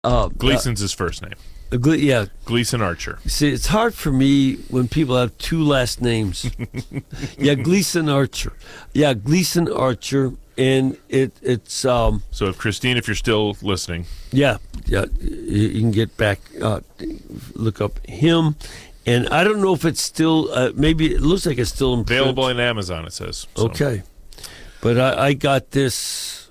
Gleason's his first name. Yeah. Gleason Archer. See, it's hard for me when people have two last names. Yeah, Gleason Archer. Yeah, Gleason Archer. And it's so if Christine, if you're still listening, yeah, you can get back, look up him, and I don't know if it's still maybe it looks like it's still in print. Available on Amazon. It says so. Okay, but I got this,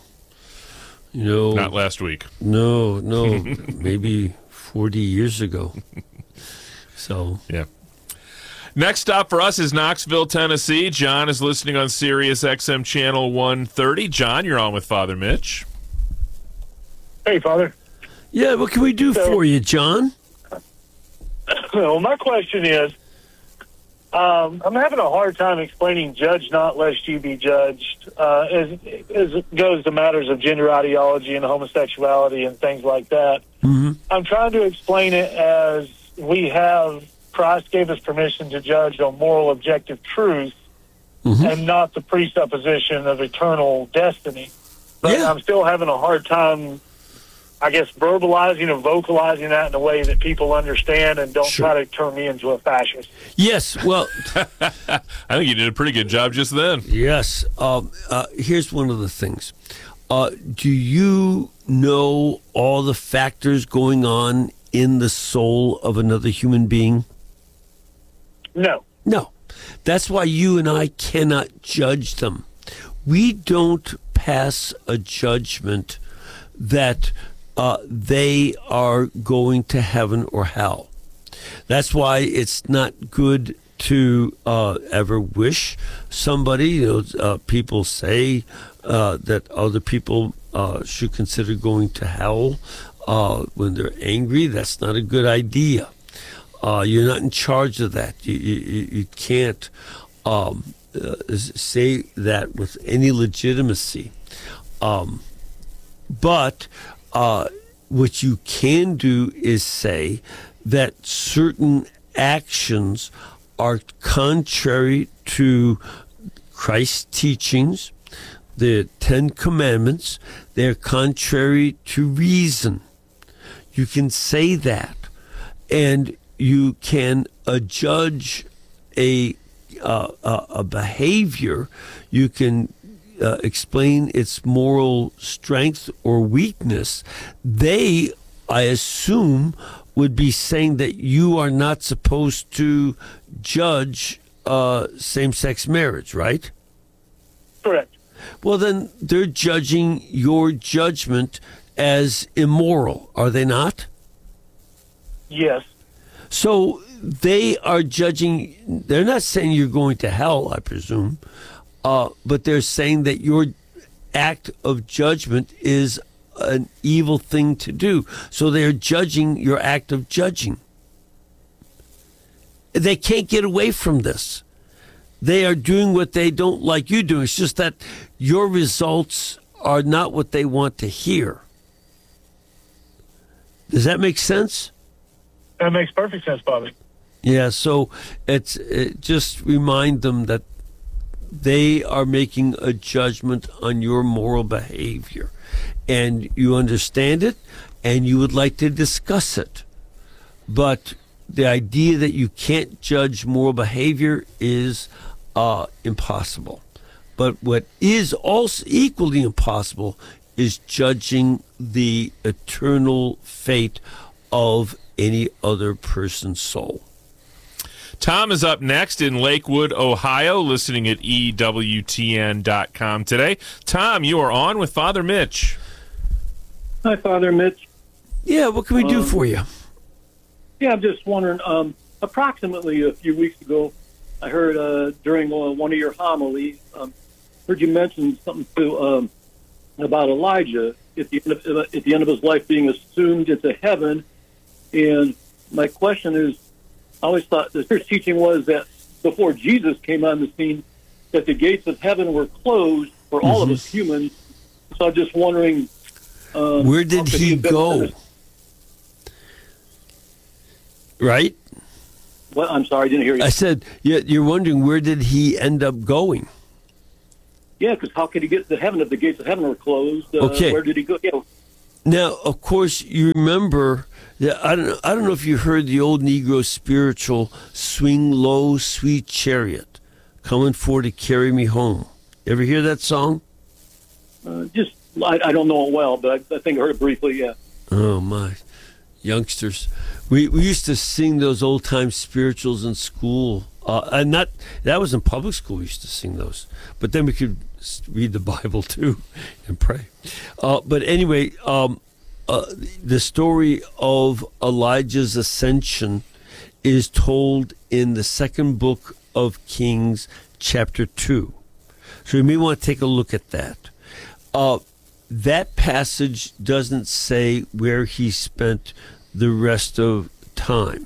not last week. No, maybe 40 years ago. So yeah. Next stop for us is Knoxville, Tennessee. John is listening on Sirius XM Channel 130. John, you're on with Father Mitch. Hey, Father. Yeah, what can we do for you, John? Well, my question is, I'm having a hard time explaining judge not lest you be judged as it goes to matters of gender ideology and homosexuality and things like that. Mm-hmm. I'm trying to explain it as Christ gave us permission to judge on moral objective truth and not the presupposition of eternal destiny. But I'm still having a hard time, I guess, verbalizing or vocalizing that in a way that people understand and don't try to turn me into a fascist. Yes, well... I think you did a pretty good job just then. Yes. Here's one of the things. Do you know all the factors going on in the soul of another human being? No. That's why you and I cannot judge them. We don't pass a judgment that they are going to heaven or hell. That's why it's not good to ever wish somebody. People say that other people should consider going to hell when they're angry. That's not a good idea. You're not in charge of that. You can't say that with any legitimacy. But what you can do is say that certain actions are contrary to Christ's teachings, the Ten Commandments. They're contrary to reason. You can say that, and you can judge a behavior. You can explain its moral strength or weakness. They, I assume, would be saying that you are not supposed to judge same-sex marriage, right? Correct. Well, then they're judging your judgment as immoral, are they not? Yes. So they are judging, they're not saying you're going to hell, I presume, but they're saying that your act of judgment is an evil thing to do. So they're judging your act of judging. They can't get away from this. They are doing what they don't like you doing. It's just that your results are not what they want to hear. Does that make sense? That makes perfect sense, Bobby. Yeah, so just remind them that they are making a judgment on your moral behavior, and you understand it, and you would like to discuss it. But the idea that you can't judge moral behavior is impossible. But what is also equally impossible is judging the eternal fate of any other person's soul. Tom is up next in Lakewood, Ohio, listening at EWTN.com today. Tom, you are on with Father Mitch. Hi, Father Mitch. Yeah, what can we do for you? Yeah, I'm just wondering, approximately a few weeks ago, I heard during one of your homilies, heard you mention something about Elijah at the end of his life being assumed into heaven. And my question is, I always thought the church teaching was that before Jesus came on the scene, that the gates of heaven were closed for all of us humans. So I'm just wondering, where did he go? Right? What? I'm sorry, I didn't hear you. I said, you're wondering where did he end up going? Yeah, because how could he get to heaven if the gates of heaven were closed? Okay. Where did he go? Yeah. Now, of course, you remember that I don't know if you heard the old Negro spiritual, "Swing low, sweet chariot, coming for to carry me home." Ever hear that song? I don't know it well, but I think I heard it briefly. Yeah. Oh my, youngsters, we used to sing those old time spirituals in school, and that was in public school. We used to sing those, but then we could read the Bible too and pray. But anyway, the story of Elijah's ascension is told in the second book of Kings, chapter 2. So you may want to take a look at that. That passage doesn't say where he spent the rest of time.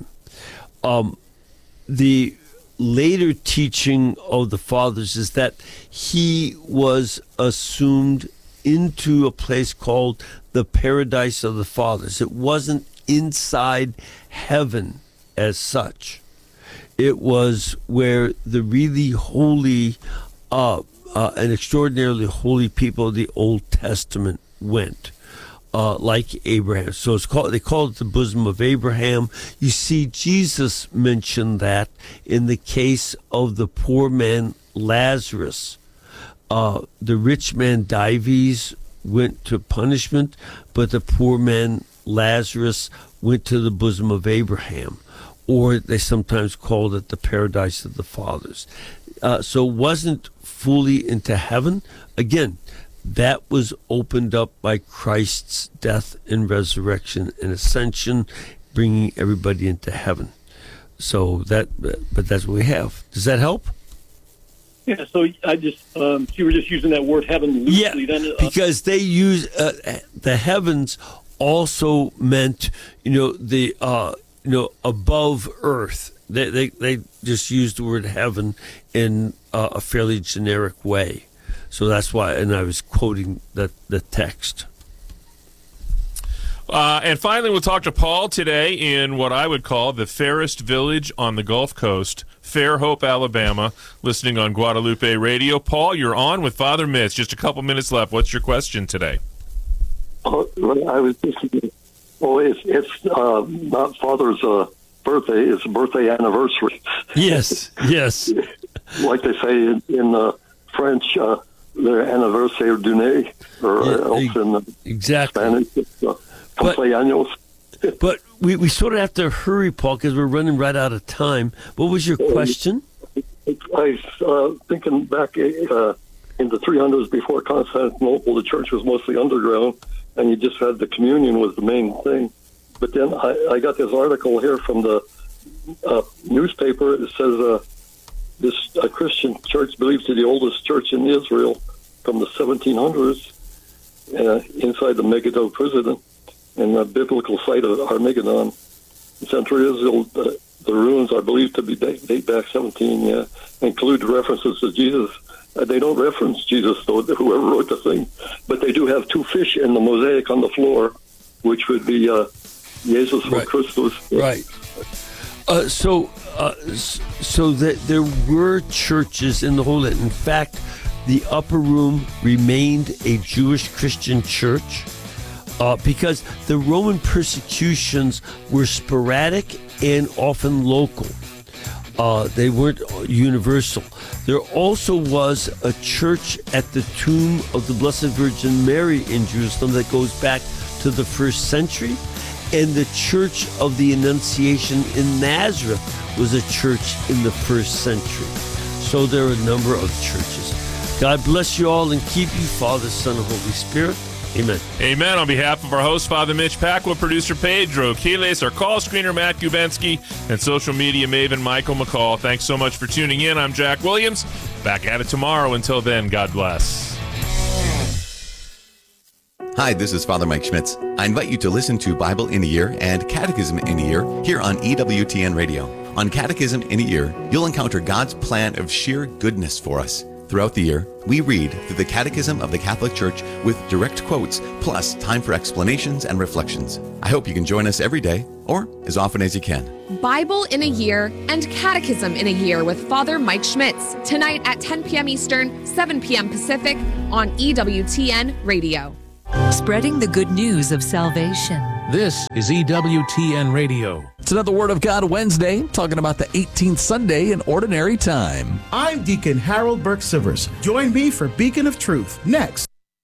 The later teaching of the fathers is that he was assumed into a place called the paradise of the fathers. It wasn't inside heaven as such. It was where the really holy and extraordinarily holy people of the Old Testament went, like Abraham. So they call it the bosom of Abraham. You see Jesus mentioned that in the case of the poor man Lazarus. The rich man Dives went to punishment, but the poor man Lazarus went to the bosom of Abraham, or they sometimes called it the paradise of the fathers. So it wasn't fully into heaven. Again, that was opened up by Christ's death and resurrection and ascension, bringing everybody into heaven. So but that's what we have. Does that help? Yeah. So I just you were just using that word heaven loosely. Yeah, then, because they use the heavens also meant the above earth. They just used the word heaven in a fairly generic way. So that's why, and I was quoting the text. And finally, we'll talk to Paul today in what I would call the fairest village on the Gulf Coast, Fairhope, Alabama, listening on Guadalupe Radio. Paul, you're on with Father Mitch. Just a couple minutes left. What's your question today? I was just thinking, it's not Father's birthday, it's a birthday anniversary. Yes. Like they say in French, their anniversaire du nez, or else in exactly. Spanish, it's cumpleaños. But we sort of have to hurry, Paul, because we're running right out of time. What was your question? I was thinking back in the 300s before Constantinople, the church was mostly underground, and you just had the communion was the main thing. But then I got this article here from the newspaper. It says this Christian church believed to be the oldest church in Israel from the 1700s inside the Megiddo prison and the biblical site of Armageddon. In central Israel, the ruins are believed to be date back 17, include references to Jesus. They don't reference Jesus, though, whoever wrote the thing. But they do have two fish in the mosaic on the floor, which would be Jesus or Christus. Right. So that there were churches in the whole land. In fact, the upper room remained a Jewish Christian church because the Roman persecutions were sporadic and often local. They weren't universal. There also was a church at the tomb of the Blessed Virgin Mary in Jerusalem that goes back to the 1st century. And the Church of the Annunciation in Nazareth was a church in the 1st century. So there are a number of churches. God bless you all and keep you, Father, Son, and Holy Spirit. Amen. Amen. On behalf of our host, Father Mitch Pacwa, producer Pedro Quiles, our call screener Matt Gubensky, and social media maven Michael McCall, thanks so much for tuning in. I'm Jack Williams. Back at it tomorrow. Until then, God bless. Hi, this is Father Mike Schmitz. I invite you to listen to Bible in a Year and Catechism in a Year here on EWTN Radio. On Catechism in a Year, you'll encounter God's plan of sheer goodness for us. Throughout the year, we read through the Catechism of the Catholic Church with direct quotes, plus time for explanations and reflections. I hope you can join us every day, or as often as you can. Bible in a Year and Catechism in a Year with Father Mike Schmitz, tonight at 10 p.m. Eastern, 7 p.m. Pacific on EWTN Radio. Spreading the good news of salvation. This is EWTN Radio. It's another Word of God Wednesday, talking about the 18th Sunday in Ordinary Time. I'm Deacon Harold Burke-Sivers. Join me for Beacon of Truth next.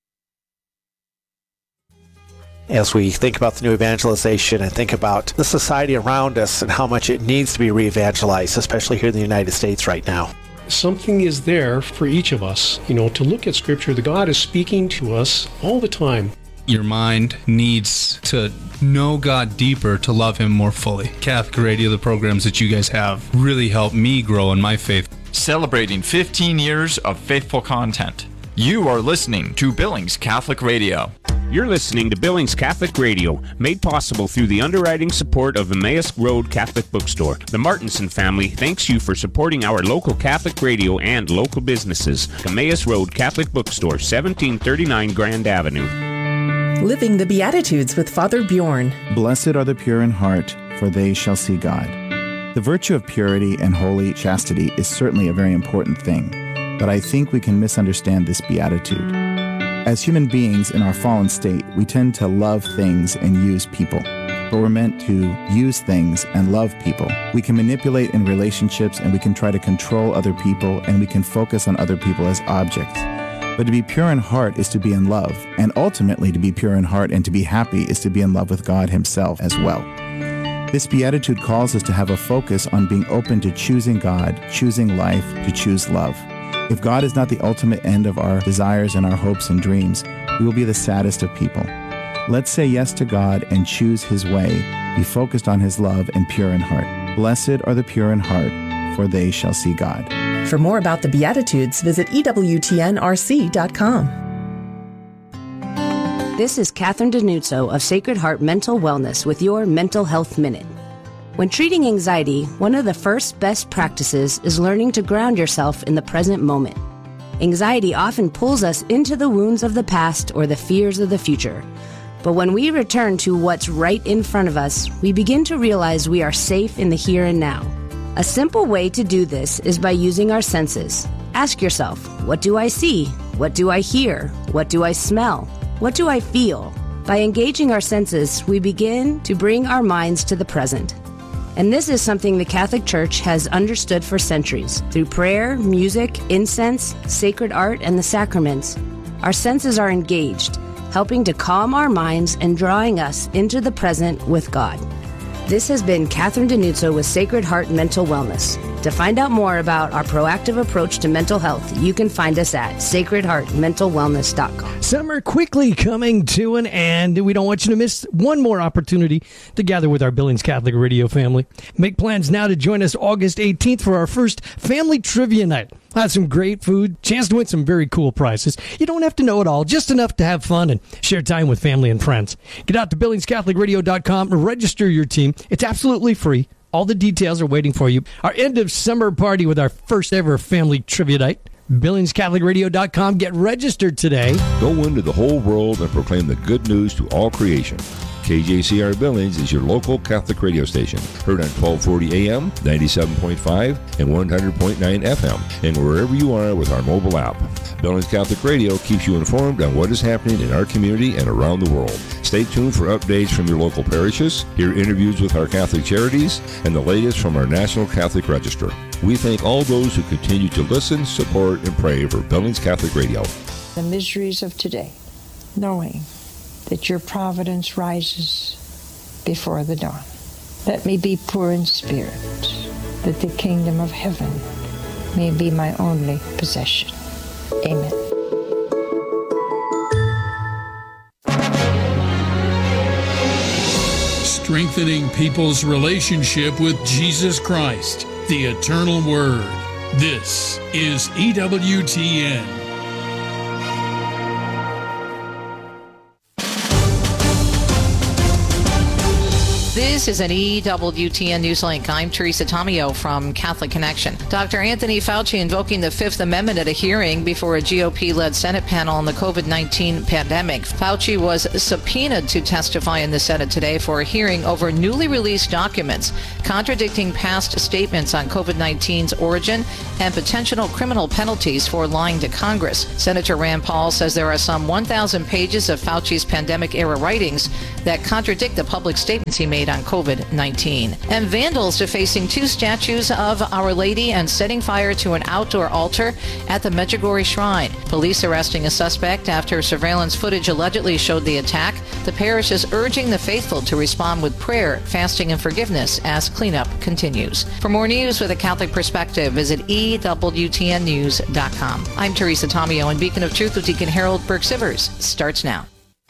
As we think about the new evangelization and think about the society around us and how much it needs to be re-evangelized, especially here in the United States right now. Something is there for each of us, to look at Scripture. The God is speaking to us all the time. Your mind needs to know God deeper to love Him more fully. Catholic Radio, the programs that you guys have, really helped me grow in my faith. Celebrating 15 years of faithful content. You are listening to Billings Catholic Radio. You're listening to Billings Catholic Radio, made possible through the underwriting support of Emmaus Road Catholic Bookstore. The Martinson family thanks you for supporting our local Catholic radio and local businesses. Emmaus Road Catholic Bookstore, 1739 Grand Avenue. Living the Beatitudes with Father Bjorn. Blessed are the pure in heart, for they shall see God. The virtue of purity and holy chastity is certainly a very important thing, but I think we can misunderstand this beatitude. As human beings in our fallen state, we tend to love things and use people, but we're meant to use things and love people. We can manipulate in relationships, and we can try to control other people, and we can focus on other people as objects. But to be pure in heart is to be in love, and ultimately to be pure in heart and to be happy is to be in love with God Himself as well. This beatitude calls us to have a focus on being open to choosing God, choosing life, to choose love. If God is not the ultimate end of our desires and our hopes and dreams, we will be the saddest of people. Let's say yes to God and choose His way, be focused on His love and pure in heart. Blessed are the pure in heart, for they shall see God. For more about the Beatitudes, visit EWTNRC.com. This is Catherine Denuzzo of Sacred Heart Mental Wellness with your Mental Health Minute. When treating anxiety, one of the first best practices is learning to ground yourself in the present moment. Anxiety often pulls us into the wounds of the past or the fears of the future. But when we return to what's right in front of us, we begin to realize we are safe in the here and now. A simple way to do this is by using our senses. Ask yourself, what do I see? What do I hear? What do I smell? What do I feel? By engaging our senses, we begin to bring our minds to the present. And this is something the Catholic Church has understood for centuries. Through prayer, music, incense, sacred art, and the sacraments, our senses are engaged, helping to calm our minds and drawing us into the present with God. This has been Catherine Denuzzo with Sacred Heart Mental Wellness. To find out more about our proactive approach to mental health, you can find us at sacredheartmentalwellness.com. Summer quickly coming to an end. We don't want you to miss one more opportunity to gather with our Billings Catholic Radio family. Make plans now to join us August 18th for our first Family Trivia Night. We'll have some great food, chance to win some very cool prizes. You don't have to know it all, just enough to have fun and share time with family and friends. Get out to BillingsCatholicRadio.com and register your team. It's absolutely free. All the details are waiting for you. Our end of summer party with our first ever Family Trivia Night. BillingsCatholicRadio.com. Get registered today. Go into the whole world and proclaim the good news to all creation. KJCR Billings is your local Catholic radio station, heard on 1240 AM, 97.5, and 100.9 FM, and wherever you are with our mobile app. Billings Catholic Radio keeps you informed on what is happening in our community and around the world. Stay tuned for updates from your local parishes, hear interviews with our Catholic charities, and the latest from our National Catholic Register. We thank all those who continue to listen, support, and pray for Billings Catholic Radio. The miseries of today, knowing that your providence rises before the dawn. Let me be poor in spirit, that the kingdom of heaven may be my only possession. Amen. Strengthening people's relationship with Jesus Christ, the eternal Word. This is EWTN. This is an EWTN Newslink. I'm Teresa Tomeo from Catholic Connection. Dr. Anthony Fauci invoking the Fifth Amendment at a hearing before a GOP-led Senate panel on the COVID-19 pandemic. Fauci was subpoenaed to testify in the Senate today for a hearing over newly released documents contradicting past statements on COVID-19's origin and potential criminal penalties for lying to Congress. Senator Rand Paul says there are some 1,000 pages of Fauci's pandemic-era writings that contradict the public statements he made on COVID-19. And vandals defacing 2 statues of Our Lady and setting fire to an outdoor altar at the Medjugorje Shrine. Police arresting a suspect after surveillance footage allegedly showed the attack. The parish is urging the faithful to respond with prayer, fasting, and forgiveness as cleanup continues. For more news with a Catholic perspective, visit EWTNnews.com. I'm Teresa Tomeo, and Beacon of Truth with Deacon Harold Burke-Sivers starts now.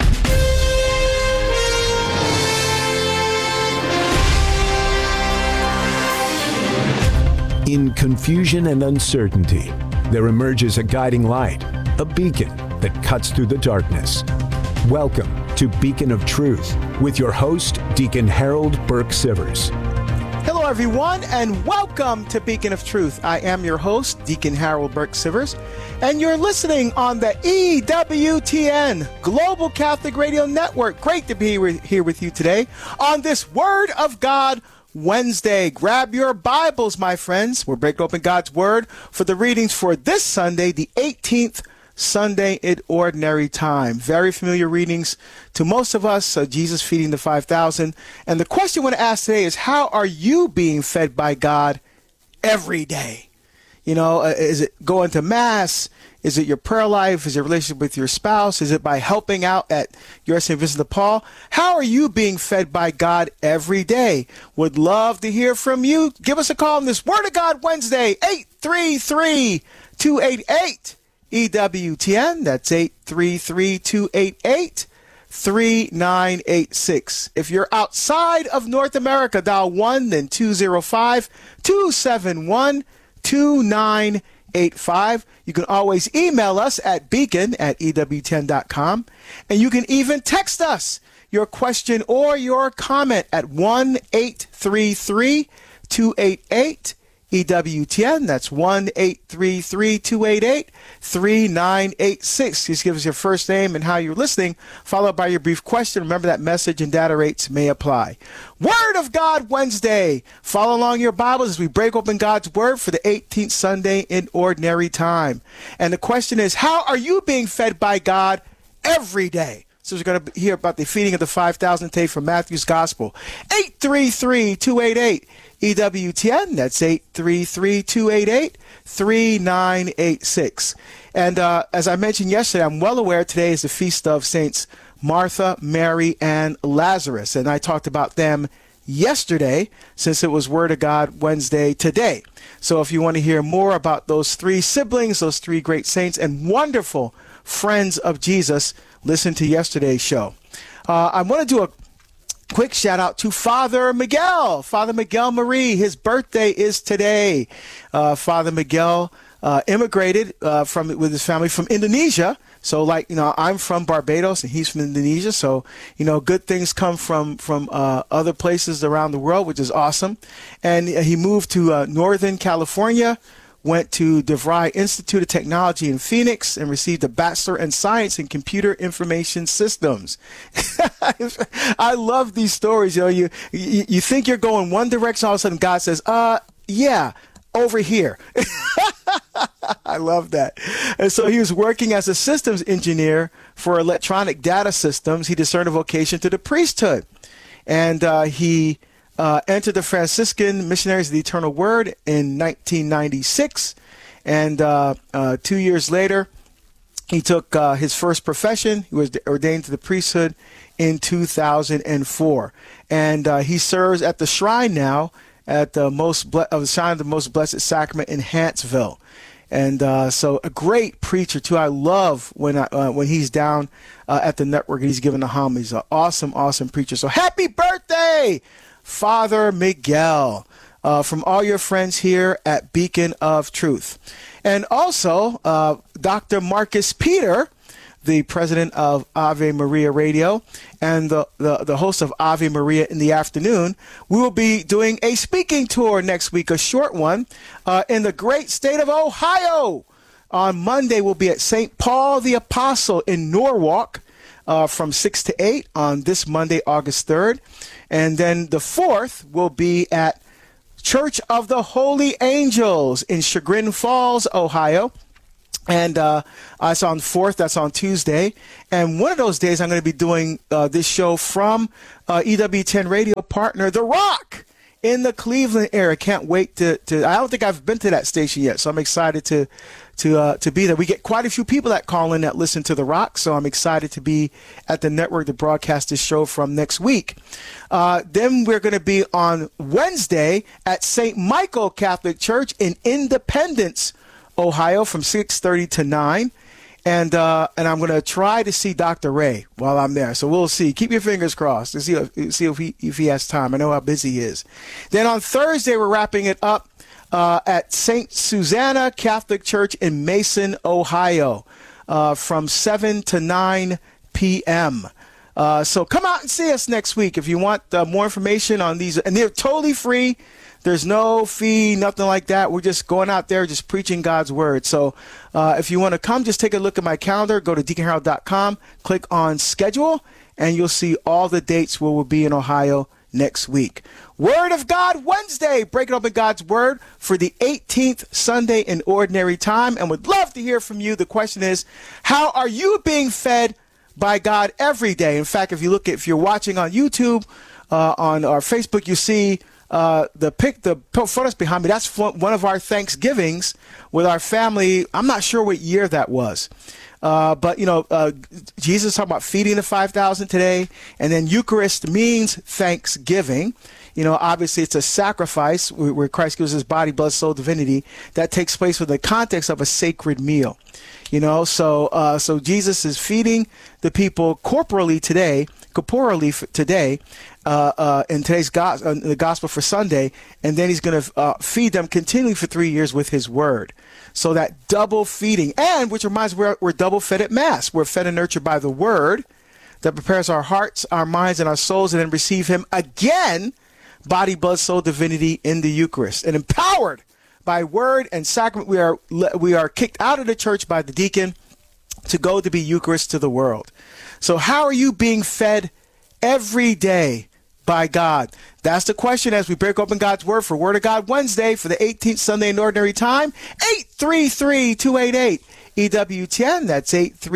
In confusion and uncertainty, there emerges a guiding light, a beacon that cuts through the darkness. Welcome to Beacon of Truth with your host, Deacon Harold Burke-Sivers. Hello, everyone, and welcome to Beacon of Truth. I am your host, Deacon Harold Burke-Sivers, and you're listening on the EWTN Global Catholic Radio Network. Great to be here with you today on this Word of God Wednesday. Grab your Bibles, my friends. We're breaking open God's Word for the readings for this Sunday, the 18th Sunday in Ordinary Time. Very familiar readings to most of us, Jesus feeding the 5,000. And the question I want to ask today is, how are you being fed by God every day? You know, is it going to Mass? Is it your prayer life? Is it your relationship with your spouse? Is it by helping out at your St. Vincent de Paul? How are you being fed by God every day? Would love to hear from you. Give us a call on this Word of God Wednesday, 833-288-EWTN. That's 833-288-3986. If you're outside of North America, dial 1, then 205-271-2985. You can always email us at beacon@ewtn.com, and you can even text us your question or your comment at 1-833-288-EWTN. That's 1-833-288-3986. Just give us your first name and how you're listening, followed by your brief question. Remember that message and data rates may apply. Word of God Wednesday. Follow along your Bibles as we break open God's Word for the 18th Sunday in Ordinary Time. And the question is, how are you being fed by God every day? So we're going to hear about the feeding of the 5,000 today from Matthew's Gospel. 833-288-EWTN. That's 833-288-3986. And as I mentioned yesterday, I'm well aware today is the feast of Saints Martha, Mary, and Lazarus. And I talked about them yesterday since it was Word of God Wednesday today. So if you want to hear more about those 3 siblings, those 3 great saints and wonderful friends of Jesus, listen to yesterday's show. I want to do a quick shout out to Father Miguel Marie. His birthday is today. Father Miguel immigrated with his family from Indonesia. So, like, you know, I'm from Barbados and he's from Indonesia. So, you know, good things come from other places around the world, which is awesome. And he moved to Northern California, went to DeVry Institute of Technology in Phoenix, and received a Bachelor in Science in Computer Information Systems. I love these stories. You know, you think you're going one direction, all of a sudden God says, yeah, over here. I love that. And so he was working as a systems engineer for electronic data systems. He discerned a vocation to the priesthood. And he entered the Franciscan Missionaries of the Eternal Word in 1996. And 2 years later, he took his first profession. He was ordained to the priesthood in 2004. And he serves at the shrine now at the Shrine of the Most Blessed Sacrament in Huntsville. And so a great preacher, too. I love when he's down at the network and he's giving the homilies. An awesome, awesome preacher. So happy birthday, Father Miguel, from all your friends here at Beacon of Truth. And also, Dr. Marcus Peter the president of Ave Maria Radio and the host of Ave Maria in the afternoon. We will be doing a speaking tour next week, a short one, in the great state of Ohio. On Monday, we'll be at St. Paul the Apostle in Norwalk from 6 to 8 on this Monday, August 3rd. And then the 4th will be at Church of the Holy Angels in Chagrin Falls, Ohio. And that's on 4th. That's on Tuesday. And one of those days, I'm going to be doing this show from EWTN radio partner, The Rock, in the Cleveland area. Can't wait to I don't think I've been to that station yet, so I'm excited to be there. We get quite a few people that call in that listen to The Rock, so I'm excited to be at the network to broadcast this show from next week. Then we're going to be on Wednesday at St. Michael Catholic Church in Independence, Ohio, from 6:30 to 9. And I'm going to try to see Dr. Ray while I'm there. So we'll see. Keep your fingers crossed to see if he has time. I know how busy he is. Then on Thursday, we're wrapping it up at St. Susanna Catholic Church in Mason, Ohio, from 7 to 9 p.m. So come out and see us next week if you want more information on these. And they're totally free. There's no fee, nothing like that. We're just going out there, just preaching God's word. So if you want to come, just take a look at my calendar. Go to deaconharold.com, click on schedule, and you'll see all the dates where we'll be in Ohio next week. Word of God Wednesday, breaking open God's word for the 18th Sunday in Ordinary Time. And would love to hear from you. The question is, how are you being fed by God every day? In fact, if you're watching on YouTube, on our Facebook, you see the photos behind me. That's one of our Thanksgivings with our family. I'm not sure what year that was. But Jesus talking about feeding the 5,000 today. And then Eucharist means thanksgiving. Obviously it's a sacrifice where Christ gives his body, blood, soul, divinity that takes place within the context of a sacred meal. So Jesus is feeding the people corporally today, in today's the gospel for Sunday, and then he's going to feed them continually for 3 years with his word. So that double feeding, and which reminds me, we're double fed at Mass. We're fed and nurtured by the word that prepares our hearts, our minds, and our souls, and then receive him again, body, blood, soul, divinity in the Eucharist, and empowered by word and sacrament. We are kicked out of the church by the deacon to go to be Eucharist to the world. So how are you being fed every day by God? That's the question as we break open God's word for Word of God Wednesday for the 18th Sunday in Ordinary Time. 833-288 EWTN. That's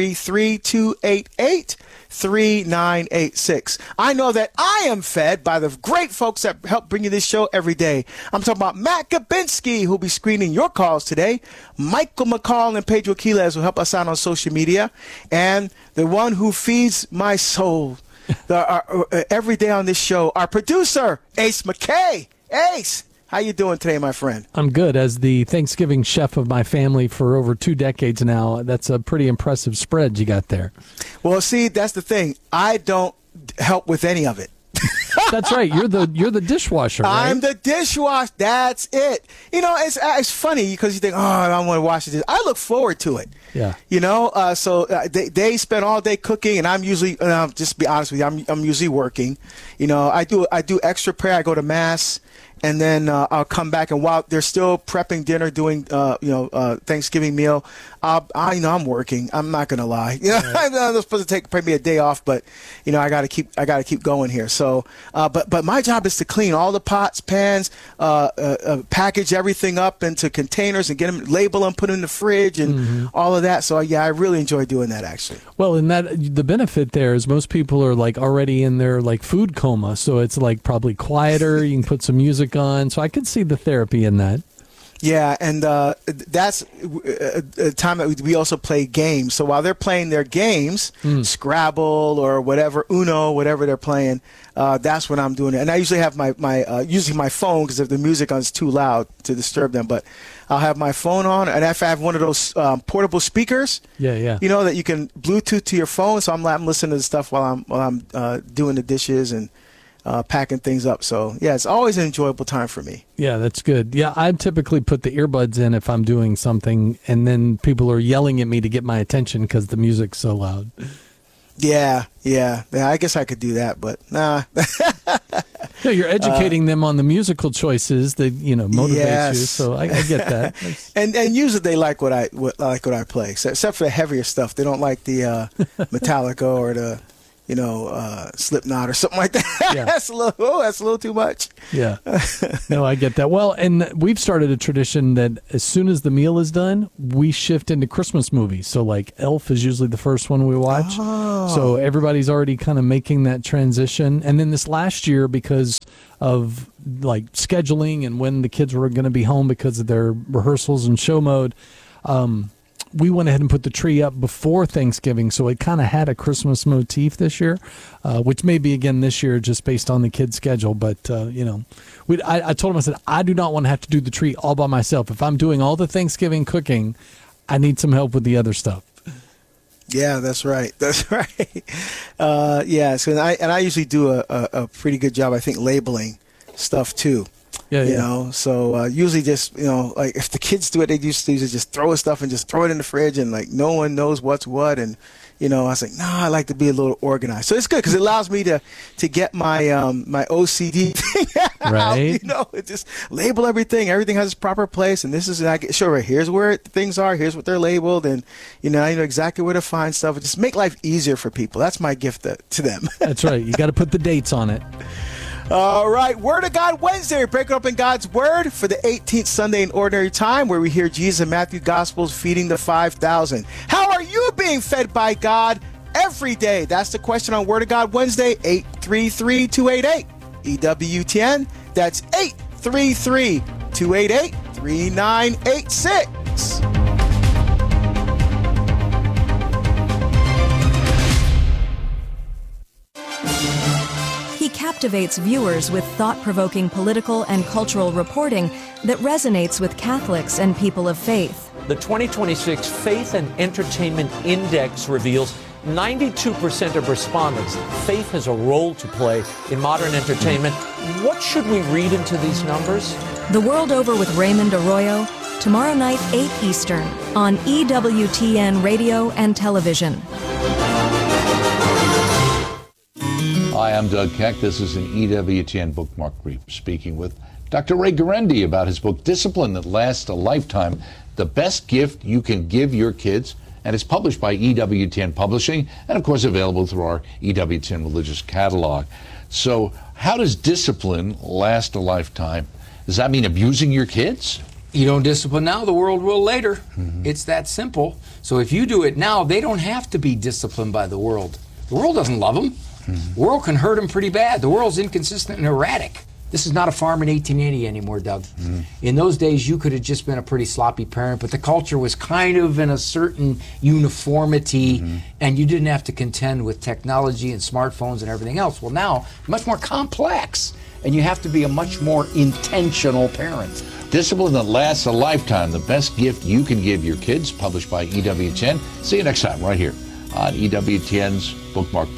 833-288-3986. I know that I am fed by the great folks that help bring you this show every day. I'm talking about Matt Gabinski, who'll be screening your calls today. Michael McCall and Pedro Quiles will help us out on social media. And the one who feeds my soul every day on this show, our producer, Ace McKay. Ace, how you doing today, my friend? I'm good. As the Thanksgiving chef of my family for over 2 decades now, that's a pretty impressive spread you got there. Well, see, that's the thing. I don't help with any of it. That's right. You're the dishwasher, right? I'm the dishwasher. That's it. It's funny because you think, I don't want to wash this. I look forward to it. Yeah. So they spend all day cooking, and I'm usually, just to be honest with you, I'm usually working. I do extra prayer. I go to Mass, and then I'll come back, and while they're still prepping dinner, doing Thanksgiving meal, I'm working. I'm not gonna lie. I'm supposed to take maybe a day off, but I gotta keep going here. So, but my job is to clean all the pots, pans, package everything up into containers and get them, label them, put them in the fridge, and all of that. So yeah, I really enjoy doing that actually. Well, and the benefit there is most people are like already in their like food coma, so it's like probably quieter. You can put some music on, so I could see the therapy in that. Yeah, and that's a time that we also play games. So while they're playing their games, Scrabble or whatever, Uno, whatever they're playing, that's when I'm doing it. And I usually have using my phone because if the music is too loud to disturb them. But I'll have my phone on, and if I have one of those portable speakers, that you can Bluetooth to your phone. So I'm listening to the stuff while I'm doing the dishes and packing things up. So, yeah, it's always an enjoyable time for me. Yeah, that's good. Yeah, I typically put the earbuds in if I'm doing something, and then people are yelling at me to get my attention because the music's so loud. Yeah, I guess I could do that, but nah. Yeah, you're educating them on the musical choices that motivates yes. you. So I get that. and usually they like what I play, except for the heavier stuff. They don't like the Metallica or the Slipknot or something like that. Yeah. That's a little too much. Yeah. No, I get that. Well, and we've started a tradition that as soon as the meal is done, we shift into Christmas movies. So like Elf is usually the first one we watch. Oh. So everybody's already kind of making that transition. And then this last year, because of like scheduling and when the kids were going to be home because of their rehearsals and show mode, we went ahead and put the tree up before Thanksgiving, so it kind of had a Christmas motif this year, which may be again this year just based on the kids' schedule. But, I told him, I said, I do not want to have to do the tree all by myself. If I'm doing all the Thanksgiving cooking, I need some help with the other stuff. Yeah, that's right. That's right. So I usually do a pretty good job, I think, labeling stuff too. Yeah, so usually just, like if the kids do it, they used to just throw stuff and just throw it in the fridge and like no one knows what's what. And, I was like, no, I like to be a little organized. So it's good because it allows me to get my my OCD thing out, right. It just label everything. Everything has its proper place. And this is, here's where things are. Here's what they're labeled. And, I know exactly where to find stuff. And just make life easier for people. That's my gift to them. That's right. You got to put the dates on it. All right, Word of God Wednesday. Breaking up in God's Word for the 18th Sunday in Ordinary Time, where we hear Jesus in Matthew Gospels feeding the 5,000. How are you being fed by God every day? That's the question on Word of God Wednesday, 833-288. EWTN, that's 833-288-3986. He captivates viewers with thought-provoking political and cultural reporting that resonates with Catholics and people of faith. The 2026 Faith and Entertainment Index reveals 92% of respondents faith has a role to play in modern entertainment. What should we read into these numbers? The World Over with Raymond Arroyo, tomorrow night, 8 Eastern, on EWTN Radio and Television. Hi, I'm Doug Keck. This is an EWTN Bookmark Brief, speaking with Dr. Ray Guarendi about his book, Discipline That Lasts a Lifetime, The Best Gift You Can Give Your Kids. And it's published by EWTN Publishing and, of course, available through our EWTN Religious Catalog. So how does discipline last a lifetime? Does that mean abusing your kids? You don't discipline now, the world will later. Mm-hmm. It's that simple. So if you do it now, they don't have to be disciplined by the world. The world doesn't love them. Mm-hmm. The world can hurt them pretty bad. The world's inconsistent and erratic. This is not a farm in 1880 anymore, Doug. Mm-hmm. In those days, you could have just been a pretty sloppy parent, but the culture was kind of in a certain uniformity, and you didn't have to contend with technology and smartphones and everything else. Well, now, much more complex, and you have to be a much more intentional parent. Discipline That Lasts a Lifetime, The Best Gift You Can Give Your Kids, published by EWTN. See you next time right here on EWTN's Bookmark Brief.